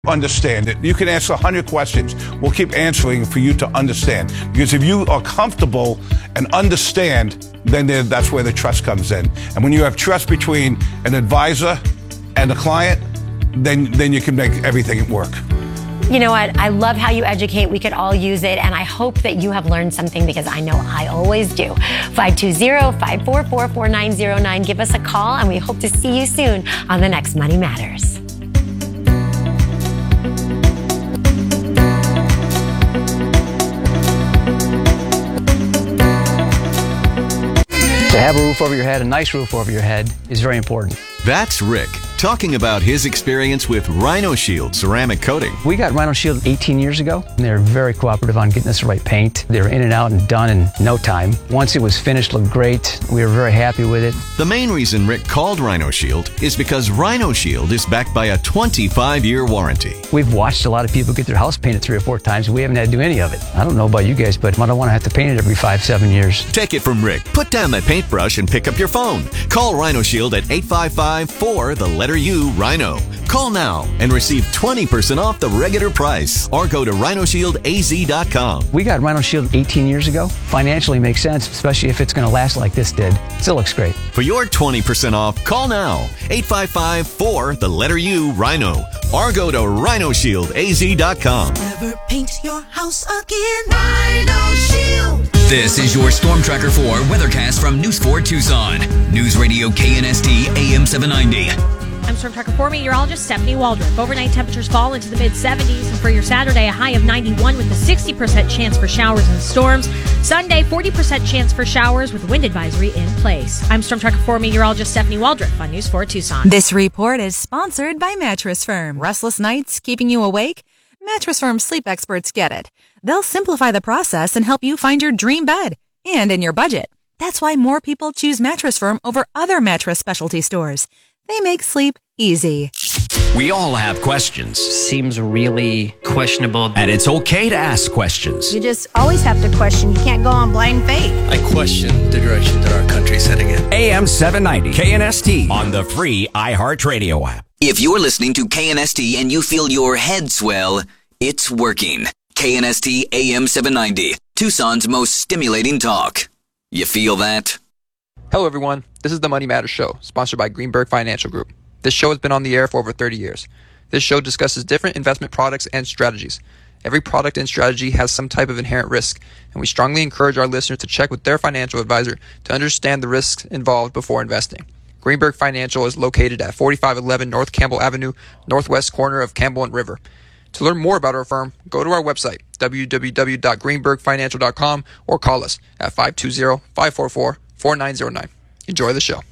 Understand it. You can ask 100 questions. We'll keep answering for you to understand. Because if you are comfortable and understand, then that's where the trust comes in. And when you have trust between an advisor and a client, then you can make everything work. You know what? I love how you educate. We could all use it. And I hope that you have learned something, because I know I always do. 520-544-4909. Give us a call, and we hope to see you soon on the next Money Matters. To have a roof over your head, a nice roof over your head, is very important. That's Rick talking about his experience with Rhino Shield ceramic coating. We got Rhino Shield 18 years ago, and they were very cooperative on getting us the right paint. They were in and out and done in no time. Once it was finished, it looked great. We were very happy with it. The main reason Rick called Rhino Shield is because Rhino Shield is backed by a 25-year warranty. We've watched a lot of people get their house painted 3 or 4 times, and we haven't had to do any of it. I don't know about you guys, but I don't want to have to paint it every 5-7 years. Take it from Rick. Put down that paintbrush and pick up your phone. Call Rhino Shield at 855-4 Rhino. Call now and receive 20% off the regular price, or go to rhinoshieldaz.com. We got Rhino Shield 18 years ago. Financially makes sense, especially if it's going to last like this did. Still looks great. For your 20% off, call now. 855-4 Rhino. Or go to rhinoshieldaz.com. Never paint your house again. Rhino Shield. This is your Storm Tracker 4 weathercast from News 4 Tucson. News Radio KNST AM 790. I'm Storm Tracker 4 meteorologist Stephanie Waldrop. Overnight temperatures fall into the mid-70s, and for your Saturday, a high of 91 with a 60% chance for showers and storms. Sunday, 40% chance for showers with wind advisory in place. I'm Storm Tracker 4 meteorologist Stephanie Waldrop on News 4 Tucson. This report is sponsored by Mattress Firm. Restless nights keeping you awake? Mattress Firm sleep experts get it. They'll simplify the process and help you find your dream bed, and in your budget. That's why more people choose Mattress Firm over other mattress specialty stores. They make sleep easy. We all have questions. Seems really questionable. And it's okay to ask questions. You just always have to question. You can't go on blind faith. I question the direction that our country's heading in. AM 790 KNST on the free iHeartRadio app. If you're listening to KNST and you feel your head swell, it's working. KNST AM 790, Tucson's most stimulating talk. You feel that? Hello everyone, this is the Money Matters Show, sponsored by Greenberg Financial Group. This show has been on the air for over 30 years. This show discusses different investment products and strategies. Every product and strategy has some type of inherent risk, and we strongly encourage our listeners to check with their financial advisor to understand the risks involved before investing. Greenberg Financial is located at 4511 North Campbell Avenue, northwest corner of Campbell and River. To learn more about our firm, go to our website, www.greenbergfinancial.com, or call us at 520-544-4909. Enjoy the show.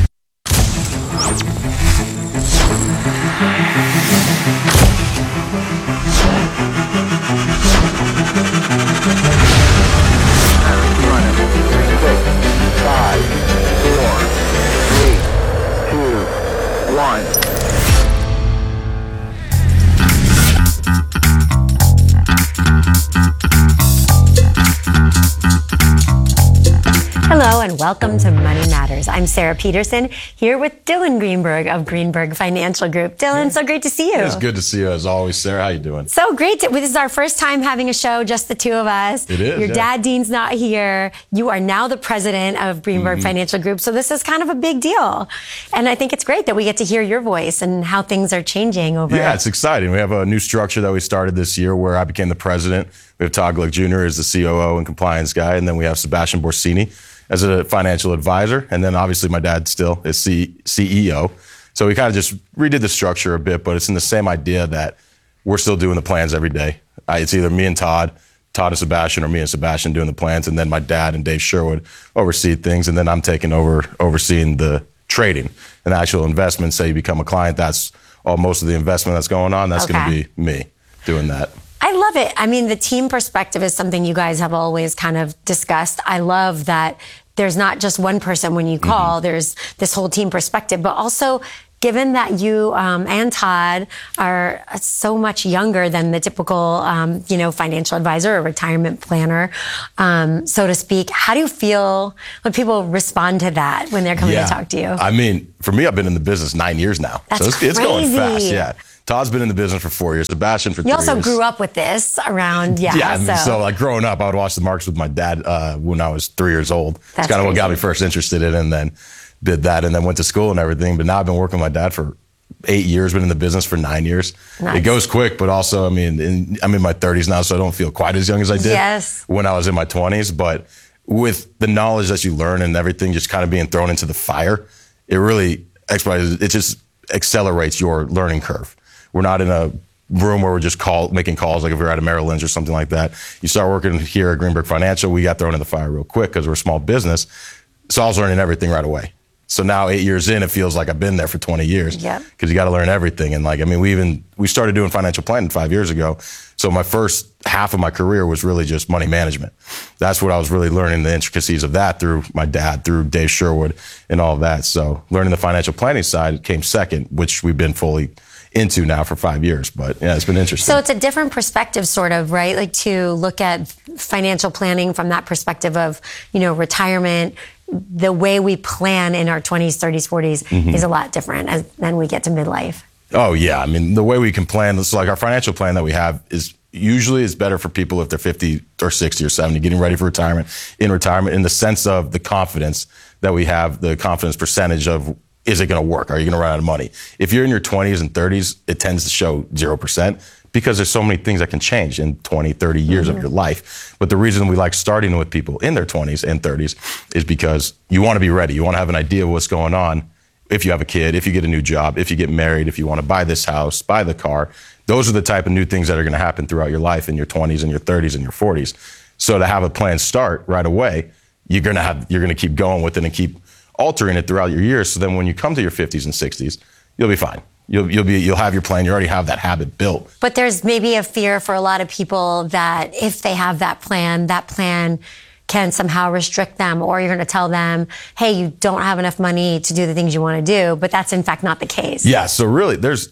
Five, 4, 3, 2, 1. Hello and welcome to Money Matters. I'm Sarah Peterson here with Dylan Greenberg of Greenberg Financial Group. Dylan, so great to see you. It's good to see you as always, Sarah. How you doing? So great. This is our first time having a show, just the two of us. It is. Your dad, Dean's not here. You are now the president of Greenberg Financial Group. So this is kind of a big deal. And I think it's great that we get to hear your voice and how things are changing over. Yeah, it's exciting. We have a new structure that we started this year where I became the president. We have Todd Glick Jr. as the COO and compliance guy. And then we have Sebastian Borsini as a financial advisor. And then obviously my dad still is CEO. So we kind of just redid the structure a bit, but it's in the same idea that we're still doing the plans every day. It's either me and Todd and Sebastian, or me and Sebastian doing the plans, and then my dad and Dave Sherwood oversee things, and then I'm taking over overseeing the trading and actual investments. Say you become a client, that's all most of the investment that's going on. That's going to be me doing that. I love it. I mean, the team perspective is something you guys have always kind of discussed. I love that there's not just one person when you call, there's this whole team perspective, but also given that you and Todd are so much younger than the typical, financial advisor or retirement planner, so to speak, how do you feel when people respond to that when they're coming to talk to you? I mean, for me, I've been in the business 9 years now. That's so it's going fast, yeah. Todd's been in the business for 4 years. Sebastian for 3 You years. also grew up with this around, Yeah, I mean, so. so like growing up, I would watch the markets with my dad when I was 3 years old. That's It's kind of what got crazy. me first interested in it, and then did that, and then went to school and everything. But now I've been working with my dad for 8 years, been in the business for 9 years. Nice. It goes quick, but also, I mean, I'm in my 30s now, so I don't feel quite as young as I did Yes. when I was in my 20s. But with the knowledge that you learn and everything just kind of being thrown into the fire, it really it just accelerates your learning curve. We're not in a room where we're just making calls like if we're at a Merrill Lynch or something like that. You start working here at Greenberg Financial, we got thrown in the fire real quick because we're a small business. So I was learning everything right away. So now 8 years in, it feels like I've been there for 20 years. Yep. Because you got to learn everything. And like, I mean, we started doing financial planning 5 years ago. So my first half of my career was really just money management. That's what I was really learning, the intricacies of that through my dad, through Dave Sherwood and all of that. So learning the financial planning side came second, which we've been fully into now for 5 years. But yeah, it's been interesting. So it's a different perspective, sort of, right? Like to look at financial planning from that perspective of, retirement. The way we plan in our 20s, 30s, 40s is a lot different as then we get to midlife. Oh, yeah. I mean, the way we can plan, it's like our financial plan that we have is usually is better for people if they're 50 or 60 or 70, getting ready for retirement, in the sense of the confidence that we have, the confidence percentage of, is it going to work? Are you going to run out of money? If you're in your 20s and 30s, it tends to show 0%. Because there's so many things that can change in 20, 30 years of your life. But the reason we like starting with people in their 20s and 30s is because you want to be ready. You want to have an idea of what's going on. If you have a kid, if you get a new job, if you get married, if you want to buy this house, buy the car. Those are the type of new things that are going to happen throughout your life in your 20s and your 30s and your 40s. So to have a plan start right away, you're going to keep going with it and keep altering it throughout your years. So then when you come to your 50s and 60s, you'll be fine. You'll have your plan. You already have that habit built. But there's maybe a fear for a lot of people that if they have that plan can somehow restrict them, or you're going to tell them, hey, you don't have enough money to do the things you want to do. But that's in fact not the case. Yeah. So really, there's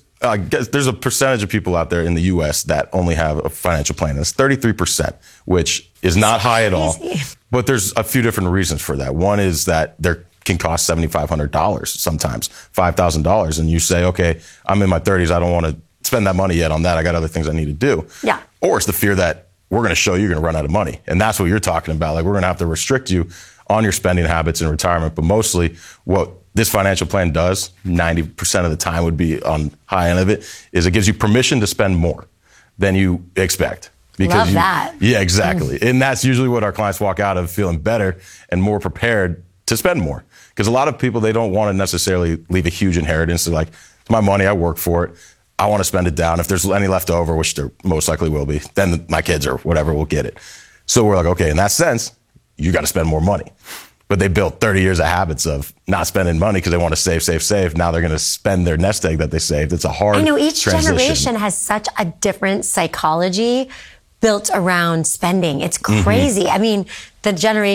a percentage of people out there in the U.S. that only have a financial plan. That's 33%, which is not high at all. But there's a few different reasons for that. One is that they're can cost $7,500 sometimes, $5,000. And you say, okay, I'm in my 30s. I don't want to spend that money yet on that. I got other things I need to do. Yeah. Or it's the fear that we're going to show you're going to run out of money. And that's what you're talking about. Like, we're going to have to restrict you on your spending habits in retirement. But mostly what this financial plan does, 90% of the time would be on high end of it, is it gives you permission to spend more than you expect. Love that. Yeah, exactly. And that's usually what our clients walk out of, feeling better and more prepared to spend more. Because a lot of people, they don't want to necessarily leave a huge inheritance. They're like, it's my money, I work for it. I want to spend it down. If there's any left over, which there most likely will be, then my kids or whatever will get it. So we're like, okay, in that sense, you got to spend more money. But they built 30 years of habits of not spending money because they want to save. Now they're going to spend their nest egg that they saved. It's a hard I know each transition. generation has such a different psychology built around spending. It's crazy. I mean, the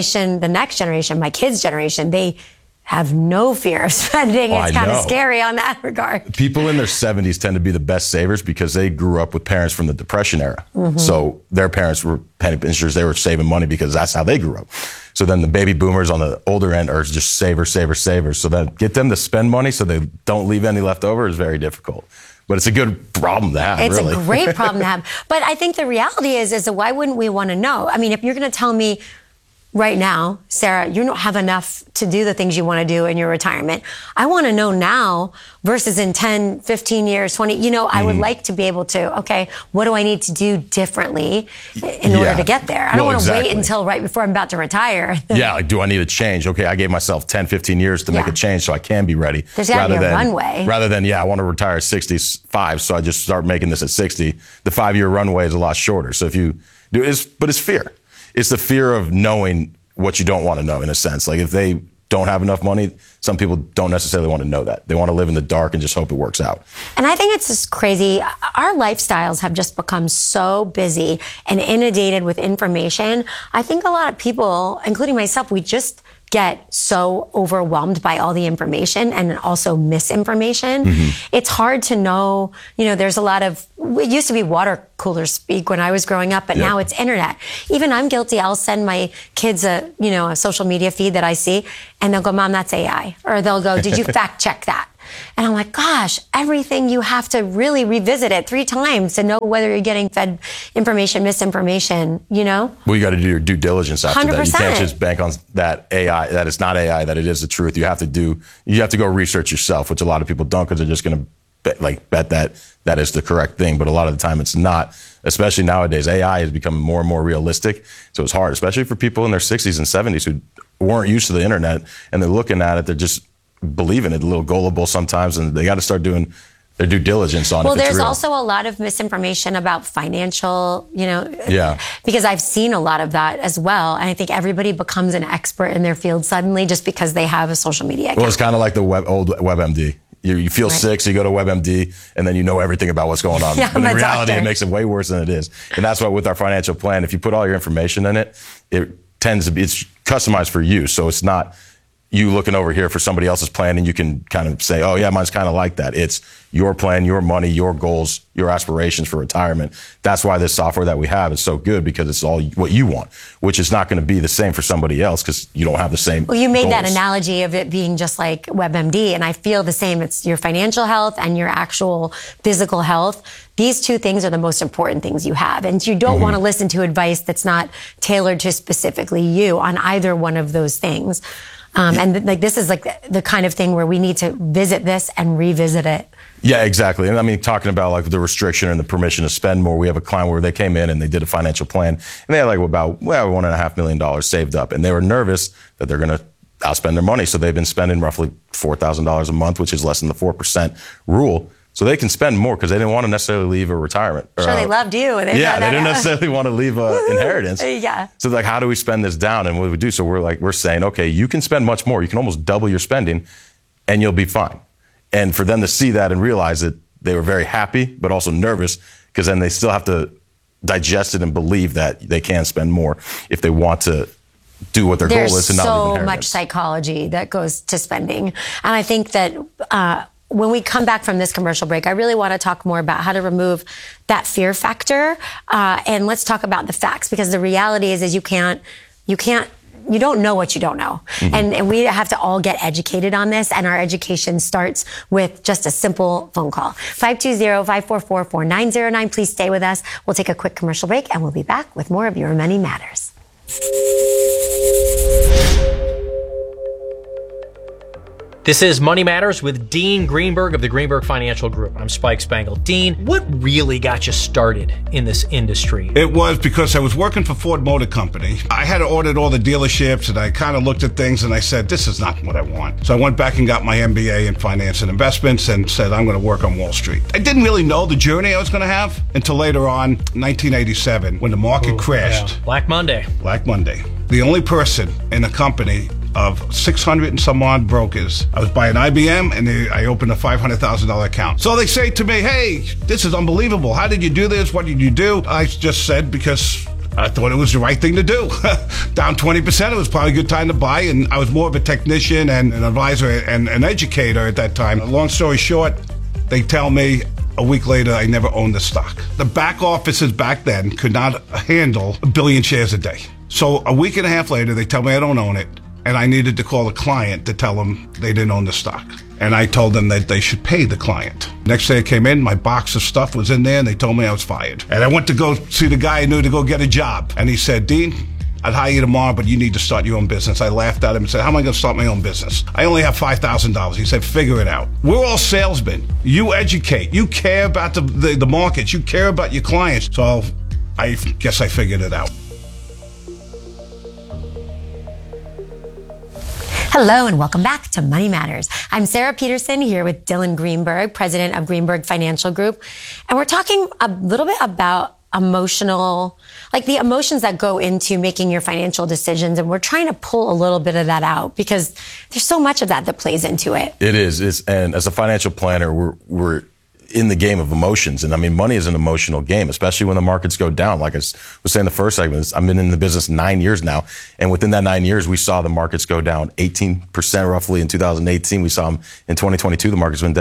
next generation, my kids' generation, they have no fear of spending. It's kind of scary on that regard. People in their 70s tend to be the best savers because they grew up with parents from the Depression era. So their parents were penny pinchers. They were saving money because that's how they grew up. So then the baby boomers on the older end are just savers. So then get them to spend money so they don't leave any left over is very difficult. But it's a good problem to have, It's really. a great problem to have. But I think the reality is that why wouldn't we want to know? I mean, if you're going to tell me right now, Sarah, you don't have enough to do the things you want to do in your retirement, I want to know now versus in 10, 15 years, 20, I would like to be able to, okay, what do I need to do differently in order to get there? I don't want to wait until right before I'm about to retire. Yeah, like, do I need a change? Okay, I gave myself 10, 15 years to make a change so I can be ready. There's got to be a runway. Rather than, I want to retire at 65, so I just start making this at 60. The 5-year runway is a lot shorter. So if you do it, but it's fear. It's the fear of knowing what you don't want to know, in a sense. Like, if they don't have enough money, some people don't necessarily want to know that. They want to live in the dark and just hope it works out. And I think it's just crazy. Our lifestyles have just become so busy and inundated with information. I think a lot of people, including myself, we just get so overwhelmed by all the information and also misinformation. It's hard to know, there's a lot of, it used to be water cooler speak when I was growing up, but now it's internet. Even I'm guilty. I'll send my kids a social media feed that I see and they'll go, Mom, that's AI. Or they'll go, did you fact check that? And I'm like, gosh, everything you have to really revisit it 3 times to know whether you're getting fed information, misinformation, you know? Well, you got to do your due diligence after 100%. that. You can't just bank on that AI, that it's not AI, that it is the truth. You have to go research yourself, which a lot of people don't because they're just going to bet that is the correct thing. But a lot of the time it's not, especially nowadays. AI is becoming more and more realistic. So it's hard, especially for people in their 60s and 70s who weren't used to the internet and they're looking at it, they're just believing it, a little gullible sometimes, and they got to start doing their due diligence on it. Well, there's also a lot of misinformation about financial, Yeah. Because I've seen a lot of that as well. And I think everybody becomes an expert in their field suddenly just because they have a social media account. Well, it's kind of like the old WebMD. You feel sick, so you go to WebMD, and then you know everything about what's going on. Yeah, but in I'm a reality, doctor. it makes it way worse than it is. And that's why with our financial plan, if you put all your information in it, it tends to be, it's customized for you. So it's not you looking over here for somebody else's plan and you can kind of say, oh yeah, mine's kind of like that. It's your plan, your money, your goals, your aspirations for retirement. That's why this software that we have is so good, because it's all what you want, which is not going to be the same for somebody else because you don't have the same Well, you made that goals. analogy of it being just like WebMD, and I feel the same. It's your financial health and your actual physical health. These 2 things are the most important things you have. And you don't want to listen to advice that's not tailored to specifically you on either one of those things. This is like the kind of thing where we need to visit this and revisit it. Yeah, exactly. And I mean, talking about like the restriction and the permission to spend more, we have a client where they came in and they did a financial plan and they had like about $1.5 million saved up, and they were nervous that they're going to outspend their money. So they've been spending roughly $4,000 a month, which is less than the 4% rule. So they can spend more because they didn't want to necessarily leave a retirement. Sure, they loved you. They didn't necessarily want to leave an inheritance. Yeah. So like, how do we spend this down? And what do we do? So we're saying, okay, you can spend much more. You can almost double your spending and you'll be fine. And for them to see that and realize it, they were very happy, but also nervous, because then they still have to digest it and believe that they can spend more if they want to do what their goal is to not leave There's so inheritance. much psychology that goes to spending. And I think that when we come back from this commercial break, I really want to talk more about how to remove that fear factor. And let's talk about the facts, because the reality is you don't know what you don't know. Mm-hmm. And we have to all get educated on this. And our education starts with just a simple phone call. 520-544-4909. Please stay with us. We'll take a quick commercial break and we'll be back with more of Your Money Matters. This is Money Matters with Dean Greenberg of the Greenberg Financial Group. I'm Spike Spangle. Dean, what really got you started in this industry? It was because I was working for Ford Motor Company. I had ordered all the dealerships, and I kind of looked at things and I said, this is not what I want. So I went back and got my MBA in finance and investments and said, I'm going to work on Wall Street. I didn't really know the journey I was going to have until later on, 1987, when the market crashed. Yeah. Black Monday. The only person in a company of 600 and some odd brokers. I was buying IBM, and I opened a $500,000 account. So they say to me, hey, this is unbelievable. How did you do this? What did you do? I just said, because I thought it was the right thing to do. Down 20%, it was probably a good time to buy, and I was more of a technician and an advisor and an educator at that time. Long story short, they tell me a week later I never owned the stock. The back offices back then could not handle 1 billion shares a day. So a week and a half later, they tell me I don't own it, and I needed to call the client to tell them they didn't own the stock. And I told them that they should pay the client. Next day I came in, my box of stuff was in there, and they told me I was fired. And I went to go see the guy I knew to go get a job. And he said, Dean, I'd hire you tomorrow, but you need to start your own business. I laughed at him and said, how am I going to start my own business? I only have $5,000. He said, figure it out. We're all salesmen. You educate. You care about the markets. You care about your clients. So I guess I figured it out. Hello and welcome back to Money Matters. I'm Sarah Peterson here with Dylan Greenberg, president of Greenberg Financial Group. And we're talking a little bit about emotional, like the emotions that go into making your financial decisions. And we're trying to pull a little bit of that out because there's so much of that plays into it. It is. And as a financial planner, we're in the game of emotions. And I mean, money is an emotional game, especially when the markets go down. Like I was saying in the first segment, I've been in the business 9 years now. And within that 9 years, we saw the markets go down 18% roughly in 2018. We saw them in 2022, the markets went down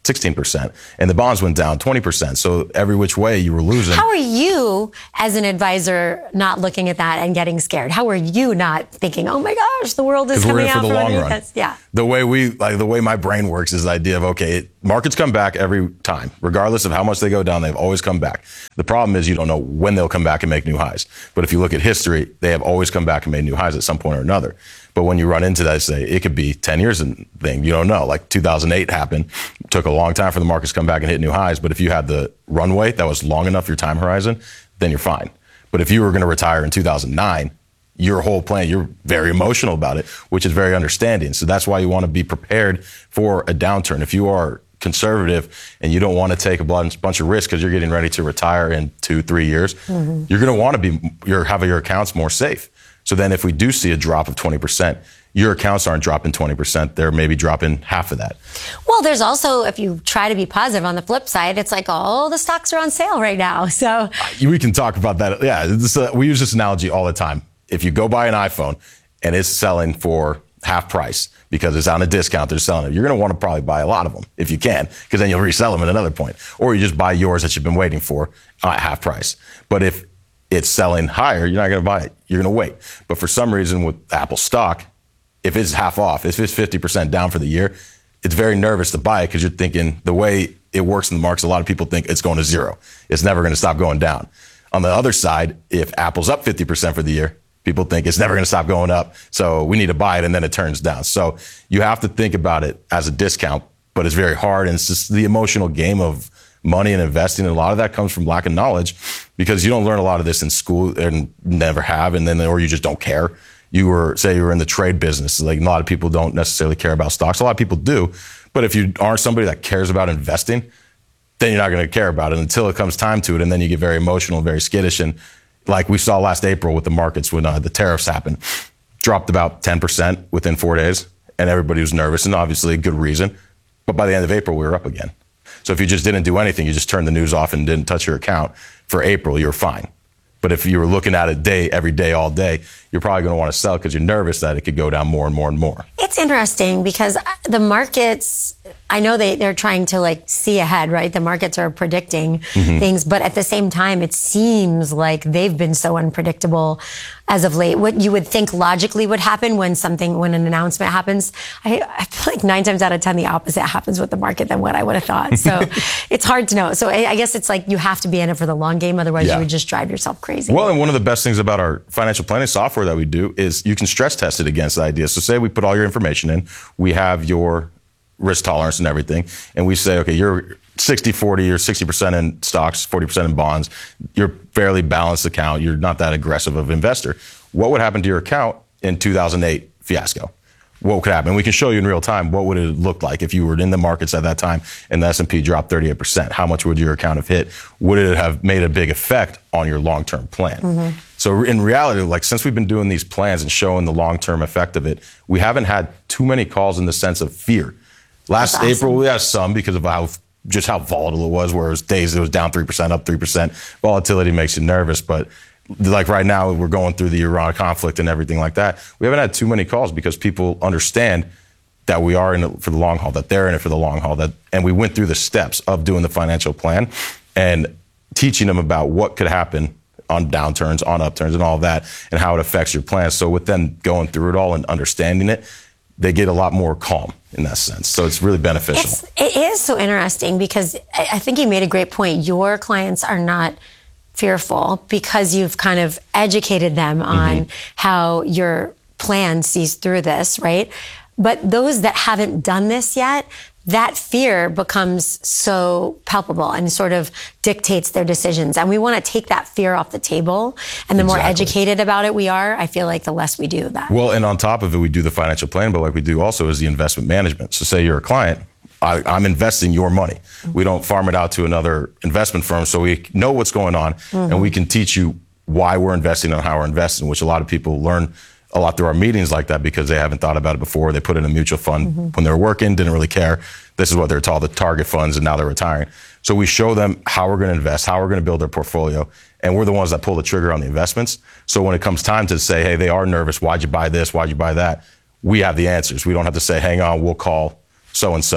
16%, and the bonds went down 20%. So every which way you were losing. How are you, as an advisor, not looking at that and getting scared? How are you not thinking, oh my gosh, the world is coming out for the long run? This? Yeah. The way my brain works is the idea of, okay, markets come back every time. Regardless of how much they go down, they've always come back. The problem is you don't know when they'll come back and make new highs. But if you look at history, they have always come back and made new highs at some point or another. But when you run into that, say, it could be 10 years and thing. You don't know. Like 2008 happened. It took a long time for the markets to come back and hit new highs. But if you had the runway that was long enough, your time horizon, then you're fine. But if you were going to retire in 2009, your whole plan, you're very emotional about it, which is very understanding. So that's why you want to be prepared for a downturn. If you are conservative and you don't want to take a bunch of risk because you're getting ready to retire in 2-3 years, you're going to want to have your accounts more safe. So then if we do see a drop of 20%, your accounts aren't dropping 20%. They're maybe dropping half of that. Well, there's also, if you try to be positive on the flip side, it's like all the stocks are on sale right now. So we can talk about that. Yeah, we use this analogy all the time. If you go buy an iPhone and it's selling for half price because it's on a discount, they're selling it, you're going to want to probably buy a lot of them if you can, because then you'll resell them at another point. Or you just buy yours that you've been waiting for at half price. But if it's selling higher, you're not going to buy it. You're going to wait. But for some reason with Apple stock, if it's half off, if it's 50% down for the year, it's very nervous to buy it because you're thinking the way it works in the markets, a lot of people think it's going to zero. It's never going to stop going down. On the other side, if Apple's up 50% for the year, people think it's never going to stop going up. So we need to buy it and then it turns down. So you have to think about it as a discount, but it's very hard. And it's just the emotional game of money and investing. And a lot of that comes from lack of knowledge because you don't learn a lot of this in school and never have. And then, or you just don't care. You were in the trade business. Like a lot of people don't necessarily care about stocks. A lot of people do. But if you aren't somebody that cares about investing, then you're not going to care about it until it comes time to it. And then you get very emotional and very skittish. And like we saw last April with the markets when the tariffs happened, dropped about 10% within 4 days. And everybody was nervous and obviously a good reason. But by the end of April, we were up again. So if you just didn't do anything, you just turned the news off and didn't touch your account for April, you're fine. But if you were looking at it every day, all day, you're probably going to want to sell because you're nervous that it could go down more and more and more. It's interesting because the markets, I know they're trying to like see ahead, right? The markets are predicting things, but at the same time, it seems like they've been so unpredictable as of late. What you would think logically would happen when an announcement happens, I feel like 9 times out of 10, the opposite happens with the market than what I would have thought. So it's hard to know. So I guess it's like you have to be in it for the long game. Otherwise, you would just drive yourself crazy. Well, and one of the best things about our financial planning software that we do is you can stress test it against the idea. So say we put all your information in, we have your risk tolerance and everything, and we say, okay, you're 60-40 or 60% in stocks, 40% in bonds. You're fairly balanced account. You're not that aggressive of an investor. What would happen to your account in 2008 fiasco? What could happen? We can show you in real time what would it look like if you were in the markets at that time and the S&P dropped 38%. How much would your account have hit? Would it have made a big effect on your long-term plan? So in reality, like since we've been doing these plans and showing the long-term effect of it, we haven't had too many calls in the sense of fear. Last April, we had some because of how volatile it was, where it was days it was down 3%, up 3%. Volatility makes you nervous, but like right now, we're going through the Iran conflict and everything like that. We haven't had too many calls because people understand that we are in it for the long haul, that they're in it for the long haul, and we went through the steps of doing the financial plan and teaching them about what could happen on downturns, on upturns, and all of that, and how it affects your plan. So with them going through it all and understanding it, they get a lot more calm in that sense. So it's really beneficial. It is so interesting because I think you made a great point. Your clients are not fearful because you've kind of educated them on how your plan sees through this, right? But those that haven't done this yet, that fear becomes so palpable and sort of dictates their decisions. And we want to take that fear off the table. And the more educated about it we are, I feel like the less we do that. Well, and on top of it, we do the financial plan, but like we do also is the investment management. So say you're a client, I'm investing your money. We don't farm it out to another investment firm. So we know what's going on and we can teach you why we're investing and how we're investing, which a lot of people learn a lot through our meetings like that because they haven't thought about it before. They put in a mutual fund when they were working, didn't really care. This is what they're taught, the target funds, and now they're retiring. So we show them how we're going to invest, how we're going to build their portfolio, and we're the ones that pull the trigger on the investments. So when it comes time to say, hey, they are nervous, why'd you buy this, why'd you buy that? We have the answers. We don't have to say, hang on, we'll call so-and-so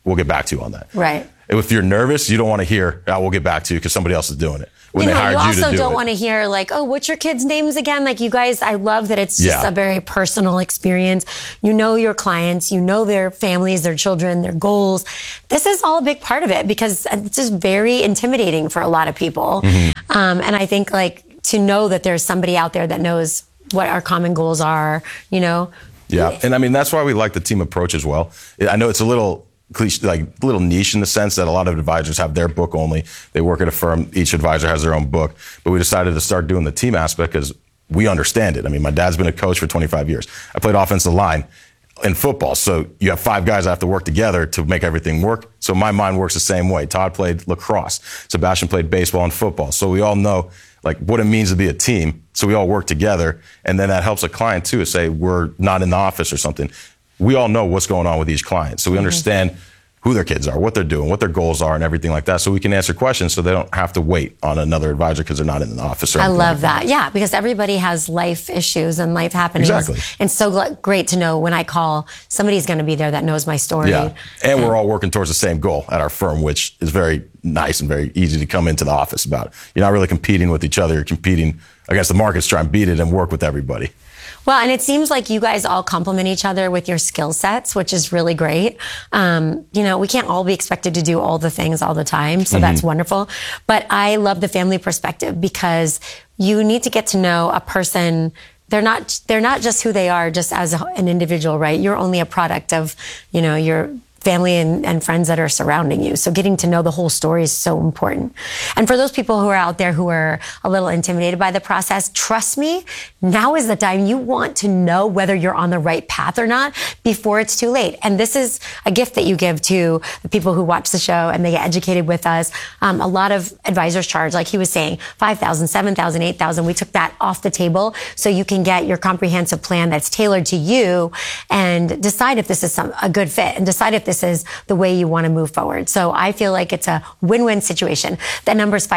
we'll get back to you on that. Right. If you're nervous, you don't want to hear, we'll get back to you because somebody else is doing it. When you they hired you you also to do don't it. want to hear like, oh, what's your kids' names again? Like you guys, I love that it's just a very personal experience. You know your clients, you know their families, their children, their goals. This is all a big part of it because it's just very intimidating for a lot of people. And I think like to know that there's somebody out there that knows what our common goals are, you know? Yeah. And I mean, that's why we like the team approach as well. I know it's a little cliche, like a little niche in the sense that a lot of advisors have their book only. They work at a firm. Each advisor has their own book. But we decided to start doing the team aspect because we understand it. I mean, my dad's been a coach for 25 years. I played offensive line in football. So you have 5 guys that have to work together to make everything work. So my mind works the same way. Todd played lacrosse. Sebastian played baseball and football. So we all know like what it means to be a team. So we all work together. And then that helps a client too, to say we're not in the office or something. We all know what's going on with each client. So we understand who their kids are, what they're doing, what their goals are, and everything like that. So we can answer questions so they don't have to wait on another advisor because they're not in the office. Or I anything love like that. Yeah, because everybody has life issues and life happenings. Exactly. And so great to know when I call, somebody's going to be there that knows my story. Yeah, and we're all working towards the same goal at our firm, which is very nice and very easy to come into the office about. You're not really competing with each other. You're competing against the markets, try and beat it and work with everybody. Well, and it seems like you guys all complement each other with your skill sets, which is really great. You know, we can't all be expected to do all the things all the time, so that's wonderful. But I love the family perspective because you need to get to know a person. They're not just who they are just as an individual, right? You're only a product of, you know, your family and friends that are surrounding you. So getting to know the whole story is so important. And for those people who are out there who are a little intimidated by the process, trust me, now is the time. You want to know whether you're on the right path or not before it's too late. And this is a gift that you give to the people who watch the show and they get educated with us. A lot of advisors charge, like he was saying, $5,000, $7,000, $8,000. We took that off the table so you can get your comprehensive plan that's tailored to you and decide if this is a good fit and decide if this is the way you want to move forward. So I feel like it's a win-win situation. That number is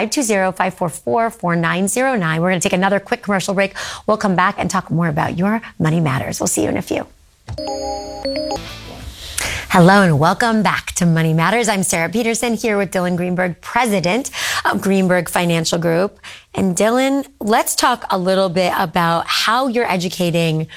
520-544-4909. We're going to take another quick commercial break. We'll come back and talk more about your money matters. We'll see you in a few. Hello and welcome back to Money Matters. I'm Sarah Peterson here with Dylan Greenberg, president of Greenberg Financial Group. And Dylan, let's talk a little bit about how you're educating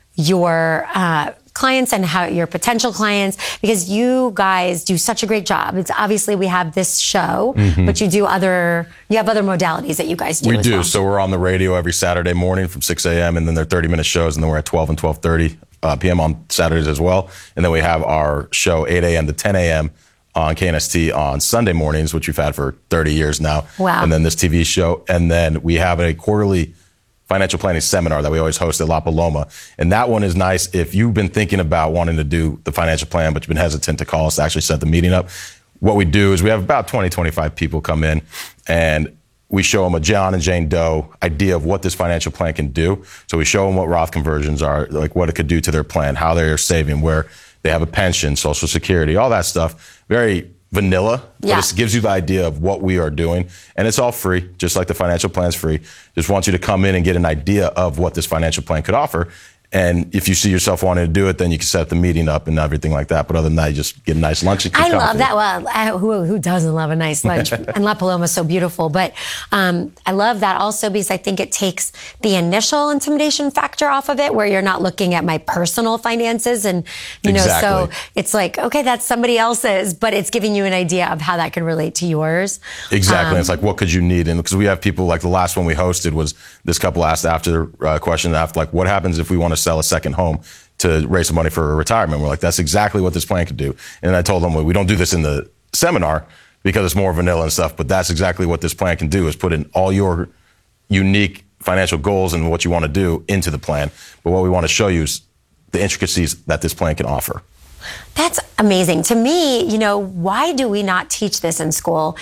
your clients and how your potential clients, because you guys do such a great job. It's obviously we have this show, but you have other modalities that you guys do. We as do. well. So we're on the radio every Saturday morning from 6 a.m. and then they're 30-minute shows, and then we're at 12 and 12:30 p.m. on Saturdays as well. And then we have our show 8 a.m. to 10 a.m. on KNST on Sunday mornings, which we've had for 30 years now. Wow. And then this TV show. And then we have a quarterly financial planning seminar that we always host at La Paloma. And that one is nice if you've been thinking about wanting to do the financial plan, but you've been hesitant to call us to actually set the meeting up. What we do is we have about 20, 25 people come in and we show them a John and Jane Doe idea of what this financial plan can do. So we show them what Roth conversions are, like what it could do to their plan, how they're saving, where they have a pension, Social Security, all that stuff. Very vanilla, but it gives you the idea of what we are doing. And it's all free, just like the financial plan's free. Just want you to come in and get an idea of what this financial plan could offer. And if you see yourself wanting to do it, then you can set the meeting up and everything like that. But other than that, you just get a nice lunch. I love that. Well, who doesn't love a nice lunch? And La Paloma is so beautiful. But I love that also because I think it takes the initial intimidation factor off of it, where you're not looking at my personal finances. And, you know, so it's like, okay, that's somebody else's, but it's giving you an idea of how that can relate to yours. Exactly. It's like, what could you need? And because we have people, like the last one we hosted was this couple asked after question after, like, what happens if we want to sell a second home to raise some money for retirement? We're like, that's exactly what this plan could do. And I told them, well, we don't do this in the seminar because it's more vanilla and stuff, but that's exactly what this plan can do, is put in all your unique financial goals and what you want to do into the plan. But what we want to show you is the intricacies that this plan can offer. That's amazing. To me, you know, why do we not teach this in school?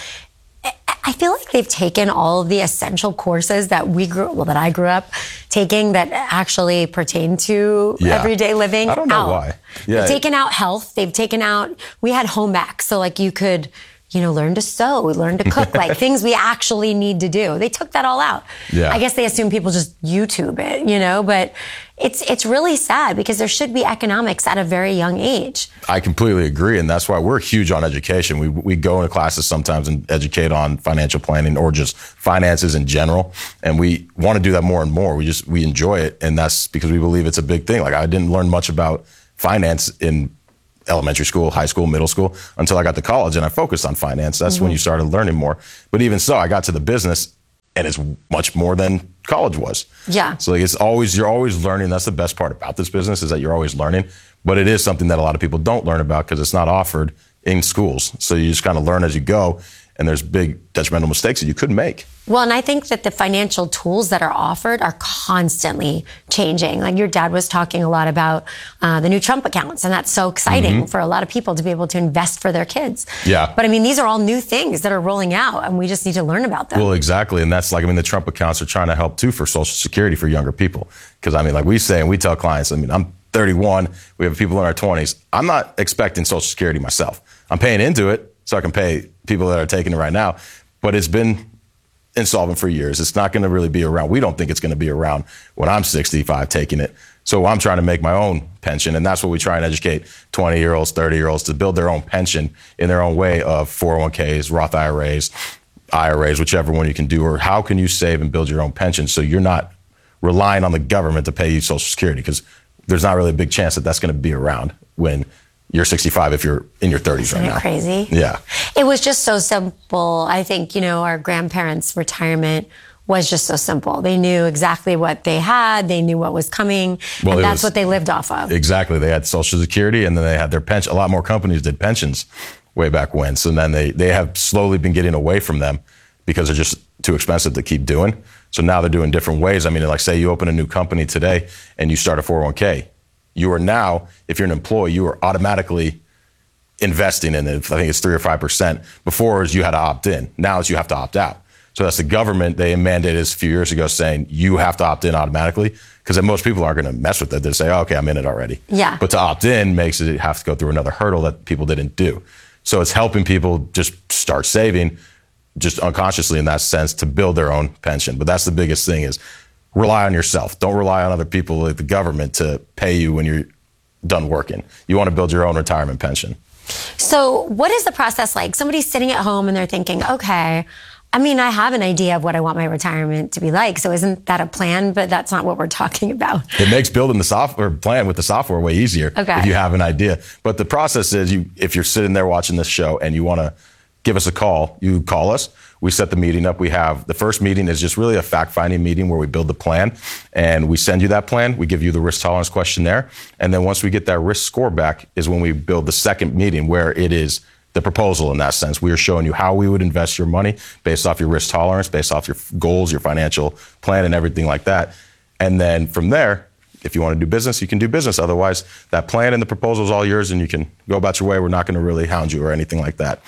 I feel like they've taken all of the essential courses that that I grew up taking that actually pertain to everyday living. I don't know why. They've taken out health. They've taken out, we had home ec. So like you could learn to sew, learn to cook, like things we actually need to do. They took that all out. Yeah. I guess they assume people just YouTube it, but it's really sad because there should be economics at a very young age. I completely agree. And that's why we're huge on education. We go into classes sometimes and educate on financial planning or just finances in general. And we want to do that more and more. We enjoy it. And that's because we believe it's a big thing. Like I didn't learn much about finance in elementary school, high school, middle school, until I got to college and I focused on finance. That's when you started learning more. But even so, I got to the business and it's much more than college was. Yeah. So you're always learning. That's the best part about this business is that you're always learning. But it is something that a lot of people don't learn about because it's not offered in schools. So you just kind of learn as you go. And there's big detrimental mistakes that you could make. Well, and I think that the financial tools that are offered are constantly changing. Like your dad was talking a lot about the new Trump accounts, and that's so exciting for a lot of people to be able to invest for their kids. Yeah. But I mean, these are all new things that are rolling out, and we just need to learn about them. Well, exactly. And that's the Trump accounts are trying to help too for Social Security for younger people. Because like we say, and we tell clients, I'm 31, we have people in our 20s. I'm not expecting Social Security myself. I'm paying into it so I can pay people that are taking it right now. But it's been insolvent for years. It's not going to really be around. We don't think it's going to be around when I'm 65 taking it. So I'm trying to make my own pension. And that's what we try and educate 20-year-olds, 30-year-olds to build their own pension in their own way of 401ks, Roth IRAs, whichever one you can do. Or how can you save and build your own pension so you're not relying on the government to pay you Social Security? Because there's not really a big chance that that's going to be around when you're 65 if you're in your 30s right now. Crazy? Yeah. It was just so simple. I think, our grandparents' retirement was just so simple. They knew exactly what they had. They knew what was coming. And that's what they lived off of. Exactly. They had Social Security and then they had their pension. A lot more companies did pensions way back when. So then they have slowly been getting away from them because they're just too expensive to keep doing. So now they're doing different ways. Like say you open a new company today and you start a 401k. You are now, if you're an employee, you are automatically investing in it. I think it's 3 or 5%. Before you had to opt in. Now it's you have to opt out. So that's the government. They mandated this a few years ago saying you have to opt in automatically because most people aren't going to mess with it. They say, okay, I'm in it already. Yeah. But to opt in makes it have to go through another hurdle that people didn't do. So it's helping people just start saving just unconsciously in that sense to build their own pension. But that's the biggest thing is rely on yourself. Don't rely on other people like the government to pay you when you're done working. You want to build your own retirement pension. So what is the process like? Somebody's sitting at home and they're thinking, okay, I have an idea of what I want my retirement to be like. So isn't that a plan? But that's not what we're talking about. It makes building the software plan with the software way easier if you have an idea. But the process is if you're sitting there watching this show and you want to give us a call, you call us. We set the meeting up. We have the first meeting is just really a fact-finding meeting where we build the plan and we send you that plan. We give you the risk tolerance questionnaire. And then once we get that risk score back is when we build the second meeting where it is the proposal in that sense. We are showing you how we would invest your money based off your risk tolerance, based off your goals, your financial plan and everything like that. And then from there, if you want to do business, you can do business. Otherwise, that plan and the proposal is all yours and you can go about your way. We're not going to really hound you or anything like that.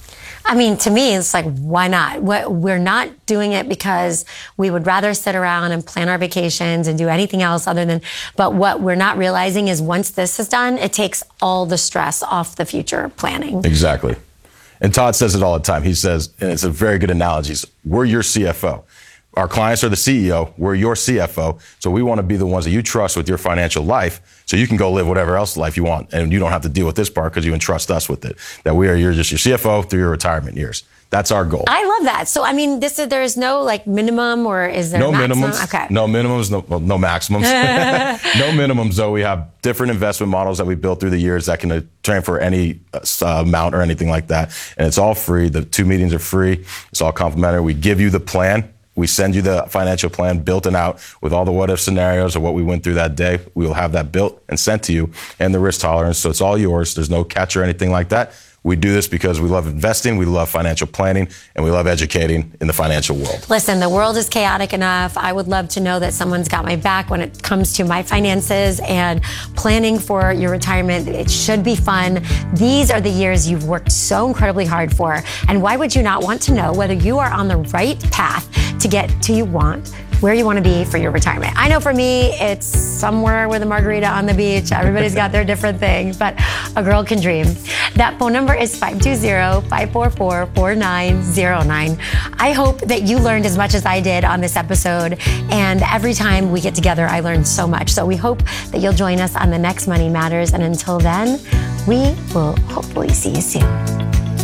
To me, it's like, why not? We're not doing it because we would rather sit around and plan our vacations and do anything else but what we're not realizing is once this is done, it takes all the stress off the future planning. Exactly. And Todd says it all the time. He says, and it's a very good analogy, we're your CFO. Our clients are the CEO. We're your CFO. So we want to be the ones that you trust with your financial life so you can go live whatever else life you want. And you don't have to deal with this part because you entrust us with it. That you're just your CFO through your retirement years. That's our goal. I love that. So, there is no minimum or is there no maximum? Minimums? Okay. No minimums, no maximums. No minimums, though. We have different investment models that we built through the years that can transfer any amount or anything like that. And it's all free. The 2 meetings are free. It's all complimentary. We give you the plan. We send you the financial plan built and out with all the what-if scenarios of what we went through that day. We will have that built and sent to you and the risk tolerance. So it's all yours. There's no catch or anything like that. We do this because we love investing, we love financial planning, and we love educating in the financial world. Listen, the world is chaotic enough. I would love to know that someone's got my back when it comes to my finances and planning for your retirement. It should be fun. These are the years you've worked so incredibly hard for. And why would you not want to know whether you are on the right path to get to where you want to be for your retirement? I know for me, it's somewhere with a margarita on the beach. Everybody's got their different thing, but a girl can dream. That phone number is 520-544-4909. I hope that you learned as much as I did on this episode. And every time we get together, I learn so much. So we hope that you'll join us on the next Money Matters. And until then, we will hopefully see you soon.